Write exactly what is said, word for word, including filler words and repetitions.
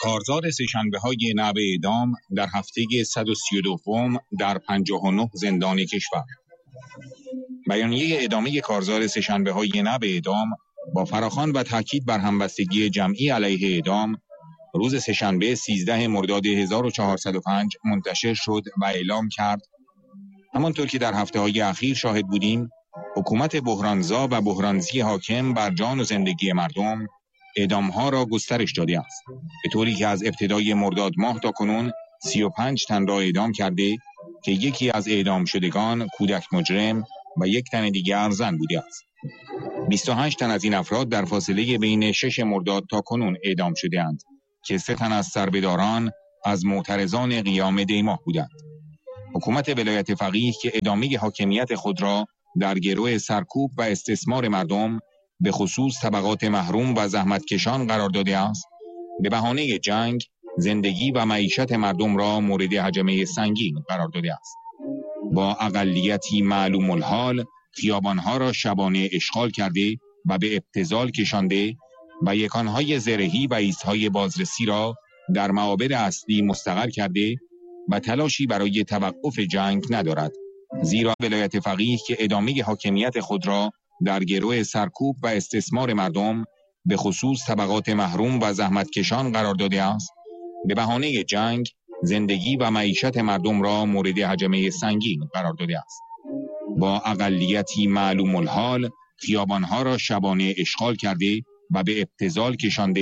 کارزار سه‌شنبه‌های نحو اعدام در هفته صد و سی و دوم در پنجاه و نه زندان کشور. بیانیه ادامه کارزار سه‌شنبه‌های نحو اعدام با فراخوان و تاکید بر همبستگی جمعی علیه اعدام روز سه‌شنبه سیزده مرداد هزار و چهارصد و پنج منتشر شد و اعلام کرد همانطور که در هفته‌های اخیر شاهد بودیم، حکومت بحرانزا و بحرانزی حاکم بر جان و زندگی مردم اعدام‌ها را گسترش داده است، به طوری که از ابتدای مرداد ماه تا کنون سی و پنج تن را اعدام کرده که یکی از اعدام شدگان کودک مجرم و یک تن دیگر زن بوده است. بیست و هشت تن از این افراد در فاصله بین شش مرداد تا کنون اعدام شده‌اند که سه تن از سربهداران از معترضان قیام دیماه بودند. حکومت ولایت فقیه که ادامه حاکمیت خود را در گرو سرکوب و استثمار مردم به خصوص طبقات محروم و زحمتکشان قرار داده است، به بهانه جنگ زندگی و معیشت مردم را مورد هجمه سنگین قرار داده است. با اقلیتی معلوم الحال خیابانها را شبانه اشغال کرده و به ابتذال کشانده و یکانهای زرهی و ایستهای بازرسی را در معابر اصلی مستقر کرده و تلاشی برای توقف جنگ ندارد، زیرا ولایت فقیه که ادامه حاکمیت خود را در گرو سرکوب و استثمار مردم به خصوص طبقات محروم و زحمتکشان قرار داده است، به بهانه جنگ زندگی و معیشت مردم را مورد هجمه سنگین قرار داده است. با اقلیتی معلوم الحال خیابانها را شبانه اشغال کرده و به ابتذال کشانده